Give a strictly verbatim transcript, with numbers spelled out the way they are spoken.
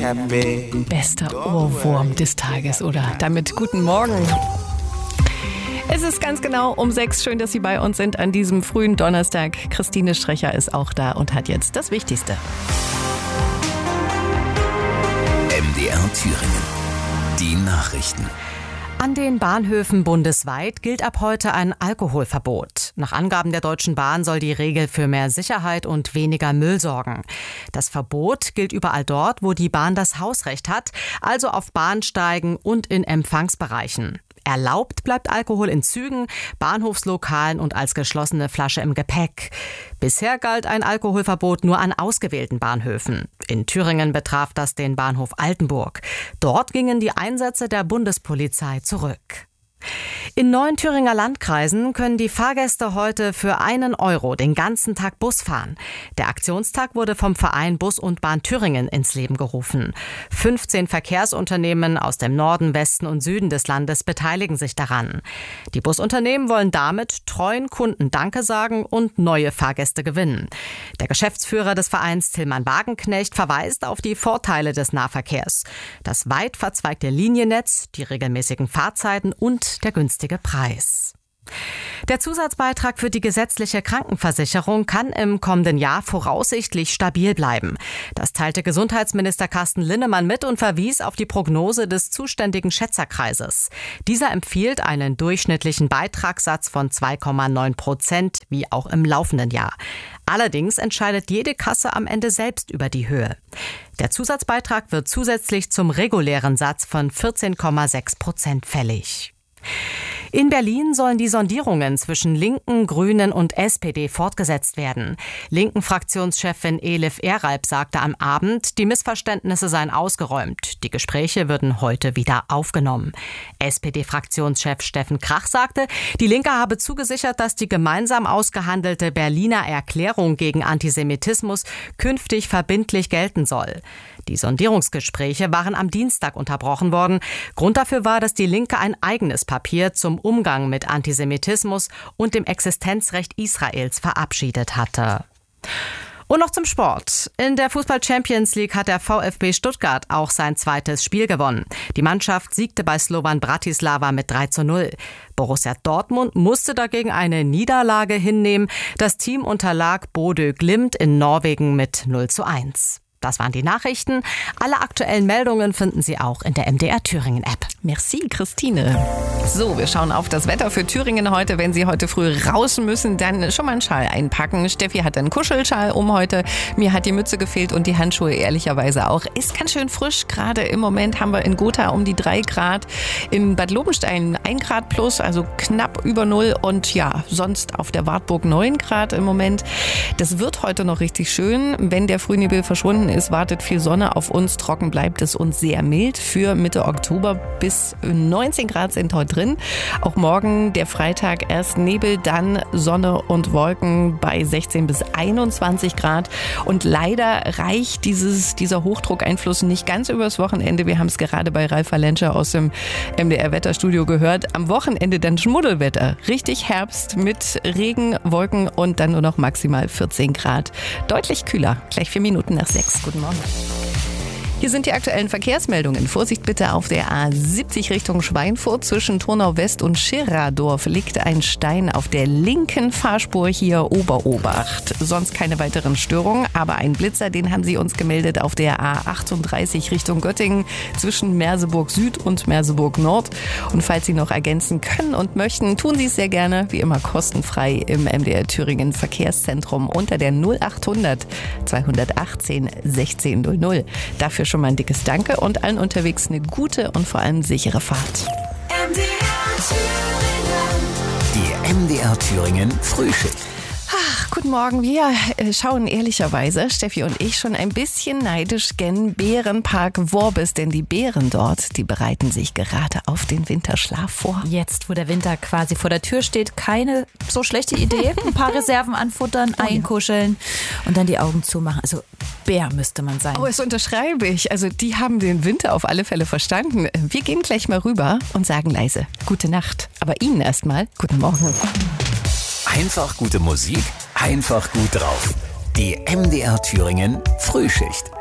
Bester Ohrwurm des Tages, oder? Damit guten Morgen. Es ist ganz genau um sechs. Schön, dass Sie bei uns sind an diesem frühen Donnerstag. Christine Strecher ist auch da und hat jetzt das Wichtigste. M D R Thüringen. Die Nachrichten. An den Bahnhöfen bundesweit gilt ab heute ein Alkoholverbot. Nach Angaben der Deutschen Bahn soll die Regel für mehr Sicherheit und weniger Müll sorgen. Das Verbot gilt überall dort, wo die Bahn das Hausrecht hat, also auf Bahnsteigen und in Empfangsbereichen. Erlaubt bleibt Alkohol in Zügen, Bahnhofslokalen und als geschlossene Flasche im Gepäck. Bisher galt ein Alkoholverbot nur an ausgewählten Bahnhöfen. In Thüringen betraf das den Bahnhof Altenburg. Dort gingen die Einsätze der Bundespolizei zurück. In neun Thüringer Landkreisen können die Fahrgäste heute für einen Euro den ganzen Tag Bus fahren. Der Aktionstag wurde vom Verein Bus und Bahn Thüringen ins Leben gerufen. fünfzehn Verkehrsunternehmen aus dem Norden, Westen und Süden des Landes beteiligen sich daran. Die Busunternehmen wollen damit treuen Kunden Danke sagen und neue Fahrgäste gewinnen. Der Geschäftsführer des Vereins Tillmann Wagenknecht verweist auf die Vorteile des Nahverkehrs. Das weit verzweigte Liniennetz, die regelmäßigen Fahrzeiten und der günstige Preis. Der Zusatzbeitrag für die gesetzliche Krankenversicherung kann im kommenden Jahr voraussichtlich stabil bleiben. Das teilte Gesundheitsminister Carsten Linnemann mit und verwies auf die Prognose des zuständigen Schätzerkreises. Dieser empfiehlt einen durchschnittlichen Beitragssatz von zwei Komma neun Prozent, wie auch im laufenden Jahr. Allerdings entscheidet jede Kasse am Ende selbst über die Höhe. Der Zusatzbeitrag wird zusätzlich zum regulären Satz von vierzehn Komma sechs Prozent fällig. In Berlin sollen die Sondierungen zwischen Linken, Grünen und S P D fortgesetzt werden. Linken-Fraktionschefin Elif Eralp sagte am Abend, die Missverständnisse seien ausgeräumt. Die Gespräche würden heute wieder aufgenommen. S P D-Fraktionschef Steffen Krach sagte, die Linke habe zugesichert, dass die gemeinsam ausgehandelte Berliner Erklärung gegen Antisemitismus künftig verbindlich gelten soll. Die Sondierungsgespräche waren am Dienstag unterbrochen worden. Grund dafür war, dass die Linke ein eigenes Papier zum Umgang mit Antisemitismus und dem Existenzrecht Israels verabschiedet hatte. Und noch zum Sport. In der Fußball-Champions League hat der VfB Stuttgart auch sein zweites Spiel gewonnen. Die Mannschaft siegte bei Slovan Bratislava mit drei zu null. Borussia Dortmund musste dagegen eine Niederlage hinnehmen. Das Team unterlag Bodø Glimt in Norwegen mit null zu eins. Das waren die Nachrichten. Alle aktuellen Meldungen finden Sie auch in der M D R Thüringen App. Merci, Christine. So, wir schauen auf das Wetter für Thüringen heute. Wenn Sie heute früh raus müssen, dann schon mal einen Schal einpacken. Steffi hat einen Kuschelschal um heute. Mir hat die Mütze gefehlt und die Handschuhe ehrlicherweise auch. Ist ganz schön frisch. Gerade im Moment haben wir in Gotha um die drei Grad. In Bad Lobenstein ein Grad plus, also knapp über null. Und ja, sonst auf der Wartburg neun Grad im Moment. Das wird heute noch richtig schön. Wenn der Frühnebel verschwunden ist, wartet viel Sonne auf uns. Trocken bleibt es und sehr mild. Für Mitte Oktober bis neunzehn Grad sind heute drin. Auch morgen, der Freitag, erst Nebel, dann Sonne und Wolken bei sechzehn bis einundzwanzig Grad. Und leider reicht dieses, dieser Hochdruckeinfluss nicht ganz übers Wochenende. Wir haben es gerade bei Ralf Valenscher aus dem M D R-Wetterstudio gehört. Am Wochenende dann Schmuddelwetter. Richtig Herbst mit Regen, Wolken und dann nur noch maximal vierzehn Grad. Deutlich kühler. Gleich vier Minuten nach sechs. Guten Morgen. Hier sind die aktuellen Verkehrsmeldungen. Vorsicht bitte auf der A siebzig Richtung Schweinfurt. Zwischen Turnau West und Schirradorf liegt ein Stein auf der linken Fahrspur hier Oberobacht. Sonst keine weiteren Störungen, aber ein Blitzer, den haben Sie uns gemeldet auf der A achtunddreißig Richtung Göttingen zwischen Merseburg Süd und Merseburg Nord. Und falls Sie noch ergänzen können und möchten, tun Sie es sehr gerne, wie immer kostenfrei im M D R Thüringen Verkehrszentrum unter der null achthundert zweihundertachtzehn sechzehn null null. Dafür schon mal ein dickes Danke und allen unterwegs eine gute und vor allem sichere Fahrt. M D R Thüringen. Die M D R Thüringen Frühschicht. Ach, guten Morgen. Wir äh, schauen ehrlicherweise, Steffi und ich, schon ein bisschen neidisch gen Bärenpark Worbis, denn die Bären dort, die bereiten sich gerade auf den Winterschlaf vor. Jetzt, wo der Winter quasi vor der Tür steht, keine so schlechte Idee. Ein paar Reserven anfuttern, oh, einkuscheln ja. und dann die Augen zumachen. Also Bär müsste man sein. Oh, das unterschreibe ich. Also die haben den Winter auf alle Fälle verstanden. Wir gehen gleich mal rüber und sagen leise gute Nacht. Aber Ihnen erstmal guten Morgen. Einfach gute Musik, einfach gut drauf. Die M D R Thüringen Frühschicht.